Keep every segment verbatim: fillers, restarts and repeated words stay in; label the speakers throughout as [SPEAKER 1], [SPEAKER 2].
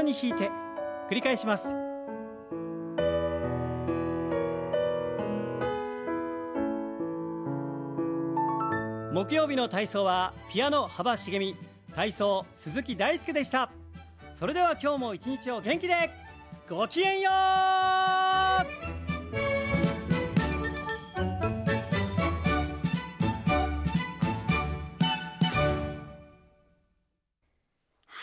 [SPEAKER 1] に引いて繰り返します。木曜日の体操はピアノ幅茂美、体操鈴木大輔でした。それでは今日も一日を元気でごきげんよう。はい、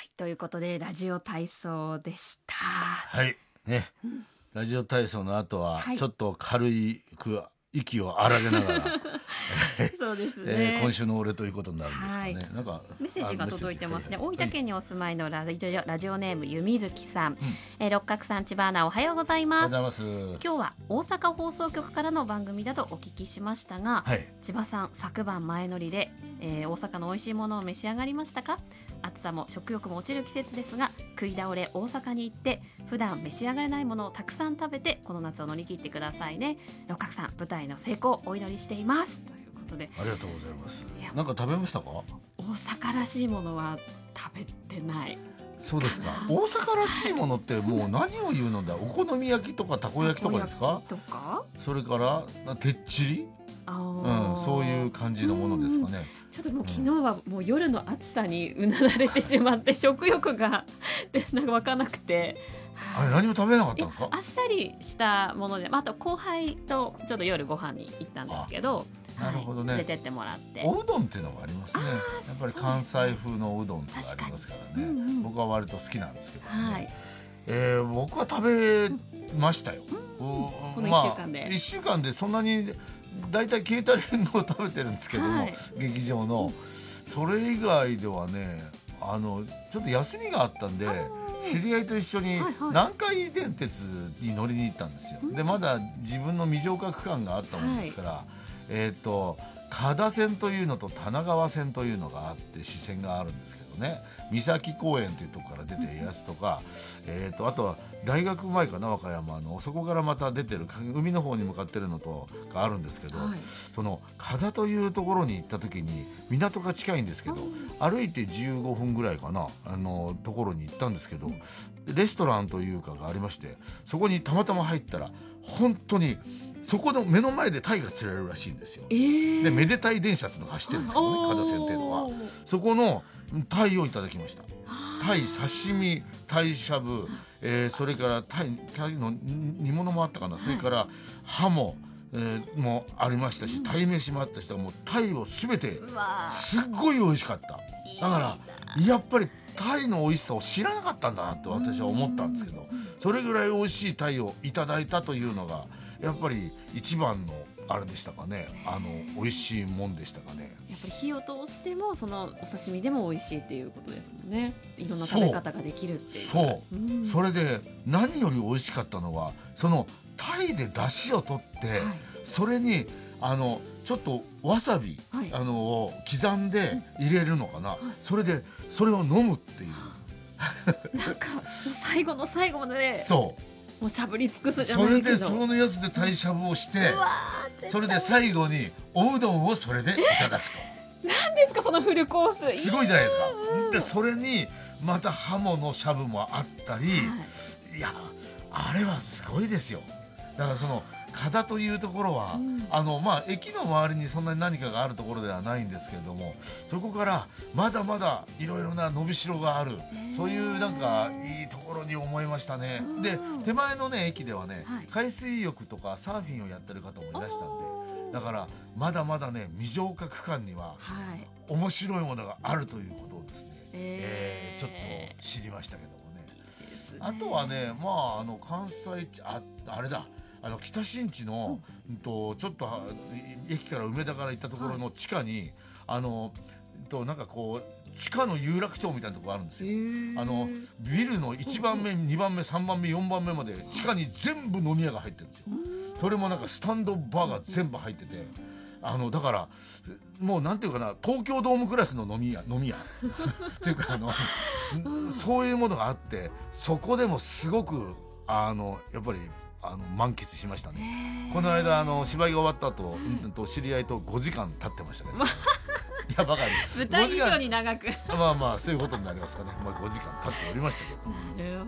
[SPEAKER 2] ということでラジオ体操でした。
[SPEAKER 3] はいね、うん、ラジオ体操の後はちょっと軽いく息を荒げながら
[SPEAKER 2] そうですね、
[SPEAKER 3] えー、今週の俺ということになるんですかね、はい、なんか
[SPEAKER 2] メッセージが届いてますね。大分県にお住まいのラジオ、ラジオネームゆみずきさん、うん、えー、六角さん、千葉アナ、おはようございます。今日は大阪放送局からの番組だとお聞きしましたが、はい、千葉さん、昨晩前乗りで、えー、大阪の美味しいものを召し上がりましたか？暑さも食欲も落ちる季節ですが、食い倒れ大阪に行って普段召し上がれないものをたくさん食べてこの夏を乗り切ってくださいね。六角さん、舞台の成功をお祈りしていますということで、
[SPEAKER 3] ありがとうございます。なんか食べましたか？
[SPEAKER 2] 大阪らしいものは食べてない。
[SPEAKER 3] そうですか。大阪らしいものってもう何を言うのだお好み焼きとかたこ焼きとかですか？
[SPEAKER 2] とか
[SPEAKER 3] それからてっちり、
[SPEAKER 2] あ、
[SPEAKER 3] うん、そういう感じのものですかね。
[SPEAKER 2] ちょっともう昨日はもう夜の暑さにうなだれてしまって食欲がなんか湧かなくて、
[SPEAKER 3] あれ何も食べなかったんですか？
[SPEAKER 2] あっさりしたもので、あと後輩とちょっと夜ご飯に行ったんですけど、
[SPEAKER 3] なるほどね、
[SPEAKER 2] はい、連れてってもらって、
[SPEAKER 3] おうどんっていうのもありますね。やっぱり関西風のおうどんってありますからね、うんうん、僕は割と好きなんですけどね、はい、えー、僕は食べましたよ、うん、
[SPEAKER 2] このいっしゅうかんで、
[SPEAKER 3] まあ、いっしゅうかんでそんなにだいたいケータリングを食べてるんですけども、はい、劇場のそれ以外ではね、あのちょっと休みがあったんで知り合いと一緒に南海電鉄に乗りに行ったんですよ、はいはい、でまだ自分の未乗化区間があったものですから、はい、えーと加田線というのと多摩川線というのがあって支線があるんですけどね、三崎公園というところから出てるやつとか、えーとあとは大学前かな、和歌山のそこからまた出てる海の方に向かってるのとがあるんですけど、はい、その加田というところに行った時に港が近いんですけど、歩いてじゅうごふんぐらいかな、あのところに行ったんですけど、レストランというかがありまして、そこにたまたま入ったら本当にそこの目の前でタイが釣れるらしいんですよ、えー、でめでたい電車っていうのが走ってるんですけどね、加田線っていうのは。そこのタイをいただきました。タイ刺身、タイしゃぶ、えー、それからタイ、タイの煮物もあったかな、それからハモ、えー、もありましたし、タイ飯もあったし、もうタイをすべてすっごい美味しかった。だからやっぱりタイの美味しさを知らなかったんだなって私は思ったんですけど、それぐらい美味しいタイをいただいたというのがやっぱり一番のあれでしたかね、あの美味しいもんでしたかね。
[SPEAKER 2] やっぱり火を通してもそのお刺身でも美味しいっていうことですもんね。いろんな食べ方ができるっていう。
[SPEAKER 3] そう、うん、それで何より美味しかったのはそのタイで出汁を取って、はい、それにあのちょっとわさび、はい、あのを刻んで入れるのかな、はい、それでそれを飲むっていう
[SPEAKER 2] なんかもう最後の最後まで
[SPEAKER 3] そう
[SPEAKER 2] もうしゃぶり尽くすじゃないけど、
[SPEAKER 3] それでそのやつでタイしゃぶをして、それで最後におうどんをそれでいただくと。
[SPEAKER 2] 何ですかそのフルコース、
[SPEAKER 3] すごいじゃないですか。でそれにまたハモのしゃぶもあったり、はい、いやあれはすごいですよ。だからその加田というところは、うん、あのまあ駅の周りにそんなに何かがあるところではないんですけれども、そこからまだまだいろいろな伸びしろがある、そういうなんかいいところに思いましたね。で手前のね駅ではね、はい、海水浴とかサーフィンをやってる方もいらしたんで、だからまだまだね未乗化区間には面白いものがあるということをですね、えー、ちょっと知りましたけどもね。あとはね、まああの関西ああれだあの北新地の、うん、とちょっと駅から梅田から行ったところの地下に、はい、あのとなんかこう地下の有楽町みたいなところがあるんですよ。あのビルのいちばんめ、にばんめ、さんばんめ、よんばんめまで地下に全部飲み屋が入ってるんですよ。それもなんかスタンドバーが全部入ってて、あのだからもうなんていうかな、東京ドームクラスの飲み屋飲み屋っていうかあのそういうものがあって、そこでもすごくあのやっぱりあの満喫しましたね。この間あの芝居が終わった後、うん、と知り合いとごじかん経ってましたけど、ね、いやばかり
[SPEAKER 2] 舞台以上に長く
[SPEAKER 3] まあまあそういうことになりますかね、まあ、ごじかん経っておりましたけど。